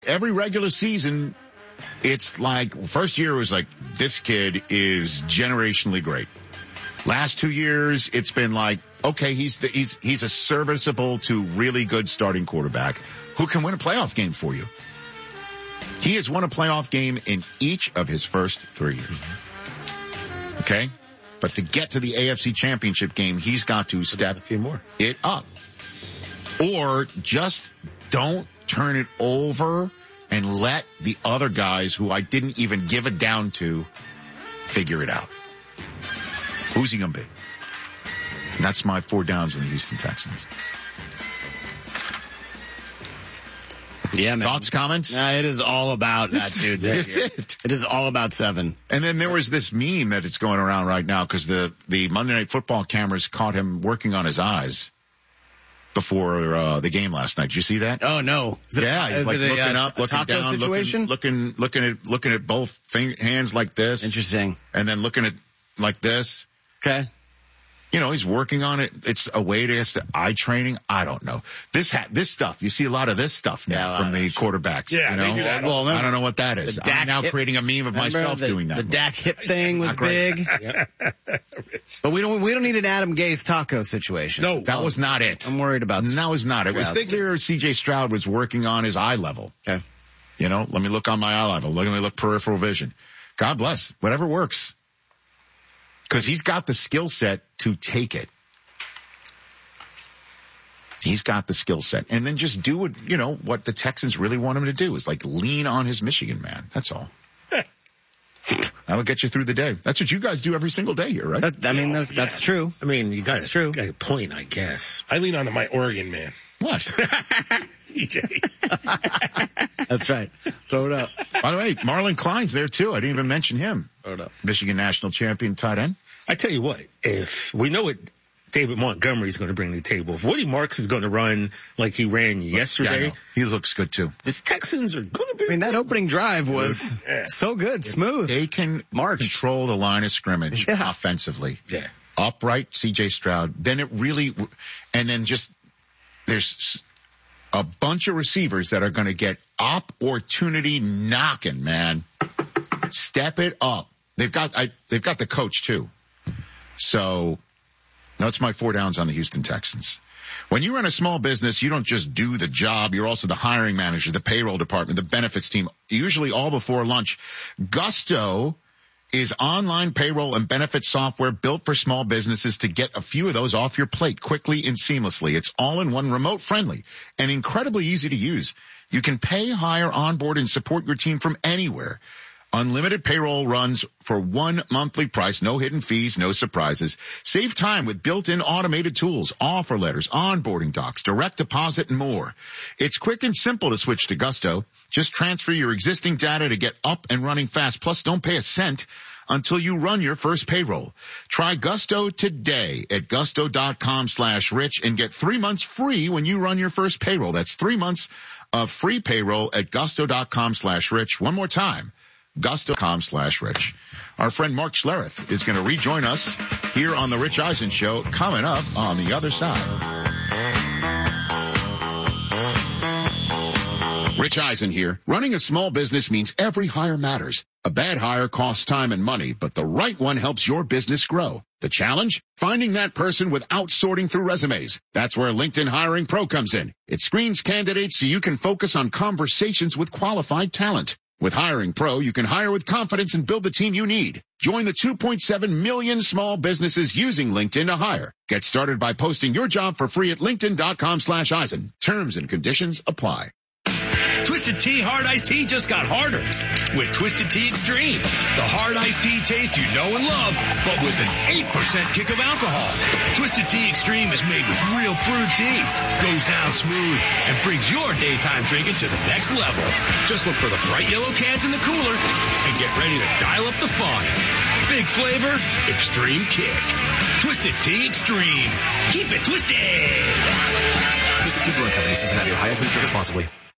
Every regular season, it's like, first year was like, this kid is generationally great. Last 2 years, it's been like, okay, he's a serviceable to really good starting quarterback who can win a playoff game for you. He has won a playoff game in each of his first 3 years. Okay? But to get to the AFC Championship game, he's got to step a few more. It up. Or just don't turn it over and let the other guys who I didn't even give a down to figure it out. Who's he going to be? And that's my 4 downs in the Houston Texans. Yeah, man. Thoughts, comments? Nah, it is all about that dude this year. It is all about 7. And then there was this meme that it's going around right now because the Monday Night Football cameras caught him working on his eyes before the game last night. Did you see that? Oh no! He's like looking up, looking down, situation? looking at both hands like this. Interesting. And then looking at like this. Okay. You know, he's working on it. It's a way to eye training. I don't know. This stuff. You see a lot of this stuff now from the quarterbacks. Yeah, you know? they do that. Well, I don't know what that is. I'm now creating a meme of myself doing that. The Dak hip thing was big. But we don't need an Adam Gase taco situation. No, that was not it. I'm worried about that. Was not. It was clear C.J. Stroud was working on his eye level. Okay. You know, let me look on my eye level. Let me look peripheral vision. God bless. Whatever works. Because he's got the skill set to take it. He's got the skill set. And then just do it, you know, what the Texans really want him to do is like lean on his Michigan man. That's all. That'll get you through the day. That's what you guys do every single day here, right? That's true. I mean, you got a point, I guess. I lean on my Oregon man. What? CJ. That's right. Throw it up. By the way, Marlon Klein's there too. I didn't even mention him. Throw it up. Michigan national champion tight end. I tell you what, if we know what David Montgomery is going to bring to the table, if Woody Marks is going to run like he ran yesterday, he looks good too. The Texans are going to be. I mean, that opening drive was so good, smooth. They can control the line of scrimmage offensively. Yeah. Upright C.J. Stroud. Then it really, and then just, there's a bunch of receivers that are going to get opportunity knocking, man. Step it up. They've got the coach too. So that's my 4 downs on the Houston Texans. When you run a small business, you don't just do the job. You're also the hiring manager, the payroll department, the benefits team, usually all before lunch. Gusto is online payroll and benefits software built for small businesses to get a few of those off your plate quickly and seamlessly. It's all in one, remote friendly, and incredibly easy to use. You can pay, hire, onboard, and support your team from anywhere. Unlimited payroll runs for one monthly price, no hidden fees, no surprises. Save time with built-in automated tools, offer letters, onboarding docs, direct deposit, and more. It's quick and simple to switch to Gusto. Just transfer your existing data to get up and running fast. Plus, don't pay a cent until you run your first payroll. Try Gusto today at gusto.com/rich and get 3 months free when you run your first payroll. That's 3 months of free payroll at gusto.com/rich. One more time. Gusto.com/rich. Our friend Mark Schlereth is going to rejoin us here on the Rich Eisen Show coming up on the other side. Rich Eisen here. Running a small business means every hire matters. A bad hire costs time and money, but the right one helps your business grow. The challenge? Finding that person without sorting through resumes. That's where LinkedIn Hiring Pro comes in. It screens candidates so you can focus on conversations with qualified talent. With Hiring Pro, you can hire with confidence and build the team you need. Join the 2.7 million small businesses using LinkedIn to hire. Get started by posting your job for free at linkedin.com/Eisen. Terms and conditions apply. Twisted Tea Hard Iced Tea just got harder with Twisted Tea Extreme. The hard iced tea taste you know and love, but with an 8% kick of alcohol. Twisted Tea Extreme is made with real brewed tea, goes down smooth, and brings your daytime drinking to the next level. Just look for the bright yellow cans in the cooler and get ready to dial up the fun. Big flavor, extreme kick. Twisted Tea Extreme. Keep it twisted. Twisted Tea Brewing Company, Cincinnati, Ohio. Please drink responsibly.